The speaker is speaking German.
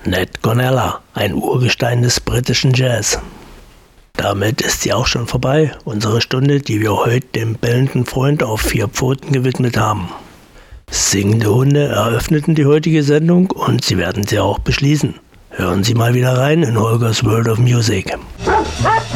Nat Gonella, ein Urgestein des britischen Jazz. Damit ist sie auch schon vorbei, unsere Stunde, die wir heute dem bellenden Freund auf 4 Pfoten gewidmet haben. Singende Hunde eröffneten die heutige Sendung und sie werden sie auch beschließen. Hören Sie mal wieder rein in Holgers World of Music.